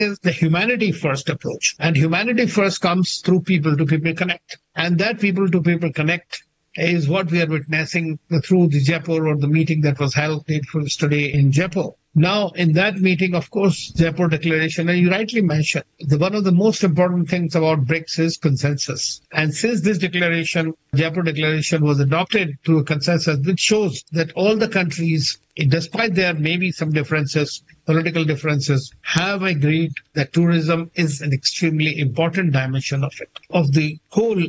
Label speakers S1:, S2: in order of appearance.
S1: is the humanity first approach. And humanity first comes through people to people connect. And that people to people connect is what we are witnessing through the Jaipur or the meeting that was held today in Jaipur. Now, in that meeting, of course, Jaipur Declaration, and you rightly mentioned, one of the most important things about BRICS is consensus. And since this declaration, Jaipur Declaration was adopted through a consensus, which shows that all the countries, despite there may be some differences, political differences, have agreed that tourism is an extremely important dimension of it, of the whole